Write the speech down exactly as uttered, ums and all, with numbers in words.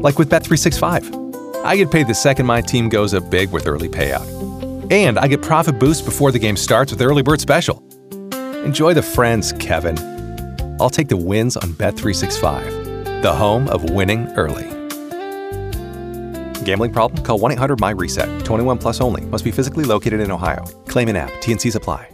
Like with Bet three sixty-five. I get paid the second my team goes up big with early payout. And I get profit boost before the game starts with Early Bird Special. Enjoy the friends, Kevin. I'll take the wins on Bet three sixty-five, the home of winning early. Gambling problem? Call one eight hundred M Y RESET. twenty-one plus only. Must be physically located in Ohio. Claim in app. T N Cs apply.